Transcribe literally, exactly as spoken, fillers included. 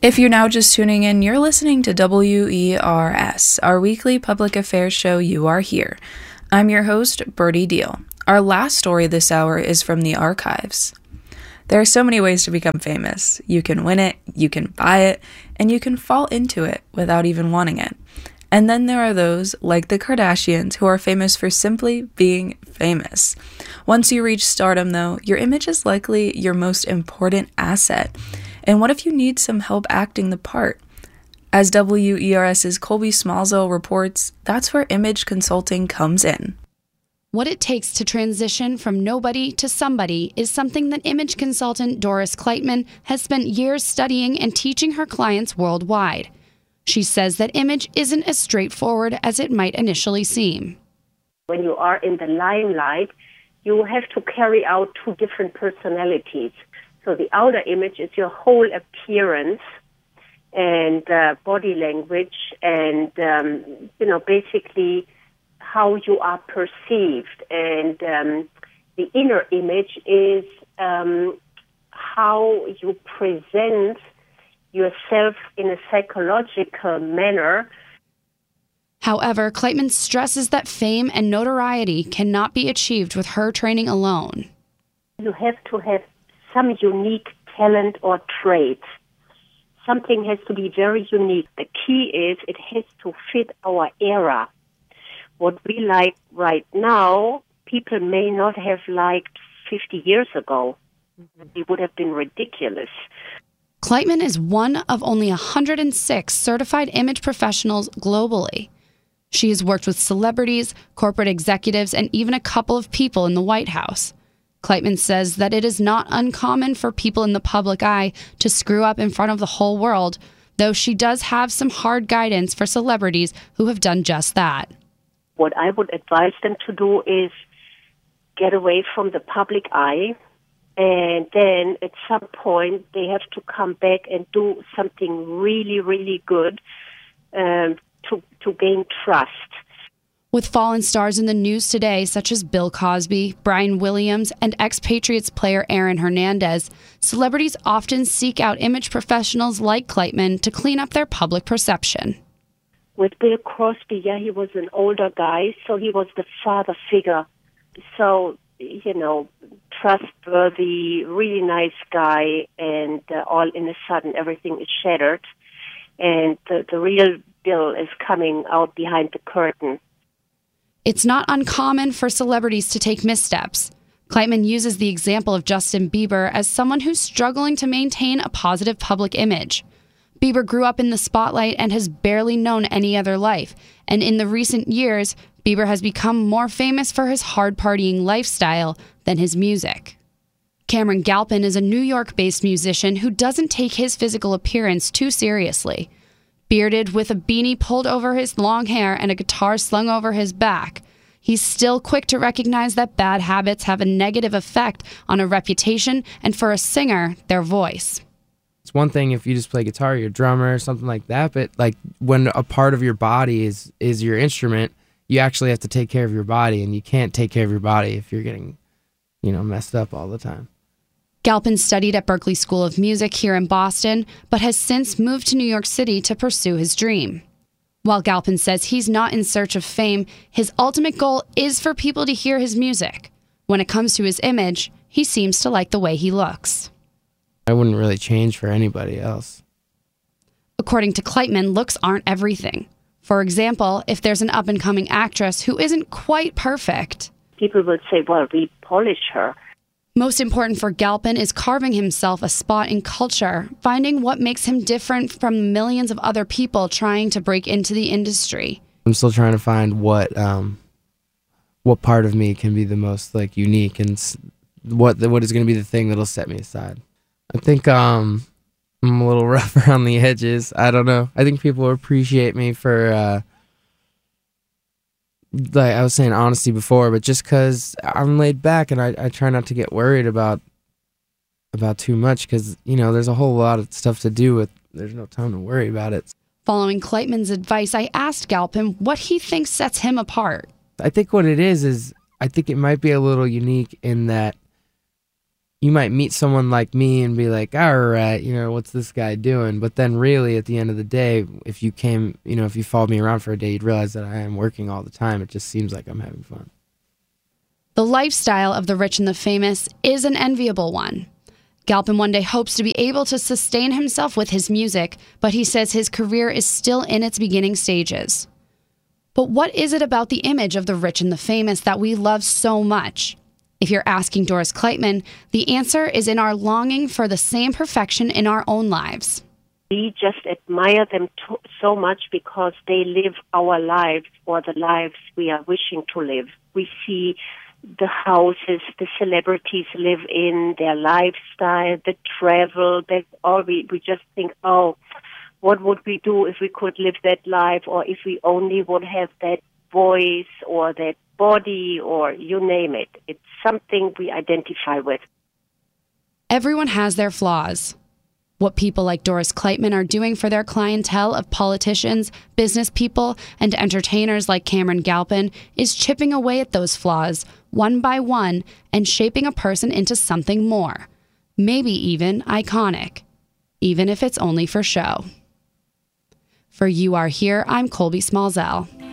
If you're now just tuning in, you're listening to W E R S, our weekly public affairs show You Are Here. I'm your host, Birdie Deal. Our last story this hour is from the archives. There are so many ways to become famous. You can win it, you can buy it, and you can fall into it without even wanting it. And then there are those, like the Kardashians, who are famous for simply being famous. Once you reach stardom, though, your image is likely your most important asset. And what if you need some help acting the part? As WERS's Colby Smallsville reports, that's where image consulting comes in. What it takes to transition from nobody to somebody is something that image consultant Doris Kleitman has spent years studying and teaching her clients worldwide. She says that image isn't as straightforward as it might initially seem. When you are in the limelight, you have to carry out two different personalities. So the outer image is your whole appearance and uh, body language and, um, you know, basically how you are perceived. And um, the inner image is um, how you present yourself in a psychological manner. However, Kleitman stresses that fame and notoriety cannot be achieved with her training alone. You have to have some unique talent or trait. Something has to be very unique. The key is it has to fit our era. What we like right now, people may not have liked fifty years ago. It would have been ridiculous. Kleitman is one of only one hundred six certified image professionals globally. She has worked with celebrities, corporate executives, and even a couple of people in the White House. Kleitman says that it is not uncommon for people in the public eye to screw up in front of the whole world, though she does have some hard guidance for celebrities who have done just that. What I would advise them to do is get away from the public eye, and then at some point they have to come back and do something really, really good um, to, to gain trust. With fallen stars in the news today, such as Bill Cosby, Brian Williams, and ex-Patriots player Aaron Hernandez, celebrities often seek out image professionals like Kleitman to clean up their public perception. With Bill Cosby, yeah, he was an older guy, so he was the father figure. So, you know, trustworthy, really nice guy, and uh, all in a sudden everything is shattered, and the, the real Bill is coming out behind the curtain. It's not uncommon for celebrities to take missteps. Kleitman uses the example of Justin Bieber as someone who's struggling to maintain a positive public image. Bieber grew up in the spotlight and has barely known any other life, and in the recent years, Bieber has become more famous for his hard-partying lifestyle than his music. Cameron Galpin is a New York-based musician who doesn't take his physical appearance too seriously. Bearded with a beanie pulled over his long hair and a guitar slung over his back, he's still quick to recognize that bad habits have a negative effect on a reputation and, for a singer, their voice. It's one thing if you just play guitar, you're a drummer or something like that, but like when a part of your body is, is your instrument, you actually have to take care of your body, and you can't take care of your body if you're getting, you know, messed up all the time. Galpin studied at Berklee School of Music here in Boston, but has since moved to New York City to pursue his dream. While Galpin says he's not in search of fame, his ultimate goal is for people to hear his music. When it comes to his image, he seems to like the way he looks. I wouldn't really change for anybody else. According to Kleitman, looks aren't everything. For example, if there's an up-and-coming actress who isn't quite perfect, people would say, well, we polish her. Most important for Galpin is carving himself a spot in culture, finding what makes him different from millions of other people trying to break into the industry. I'm still trying to find what um, what part of me can be the most like unique, and what what is going to be the thing that'll set me aside. I think um, I'm a little rough around the edges. I don't know. I think people appreciate me for. Uh, Like I was saying, honesty before, but just because I'm laid back and I, I try not to get worried about about too much, because, you know, there's a whole lot of stuff to do with, there's no time to worry about it. Following Kleitman's advice, I asked Galpin what he thinks sets him apart. I think what it is is, I think it might be a little unique in that you might meet someone like me and be like, all right, you know, what's this guy doing? But then really at the end of the day, if you came, you know, if you followed me around for a day, you'd realize that I am working all the time. It just seems like I'm having fun. The lifestyle of the rich and the famous is an enviable one. Galpin one day hopes to be able to sustain himself with his music, but he says his career is still in its beginning stages. But what is it about the image of the rich and the famous that we love so much? If you're asking Doris Kleitman, the answer is in our longing for the same perfection in our own lives. We just admire them to, so much because they live our lives or the lives we are wishing to live. We see the houses the celebrities live in, their lifestyle, the travel, that's all we, we just think, oh, what would we do if we could live that life, or if we only would have that voice or that body, or you name it. It's something we identify with. Everyone has their flaws. What people like Doris Kleitman are doing for their clientele of politicians, business people, and entertainers like Cameron Galpin is chipping away at those flaws, one by one, and shaping a person into something more. Maybe even iconic. Even if it's only for show. For You Are Here, I'm Colby Smallzell.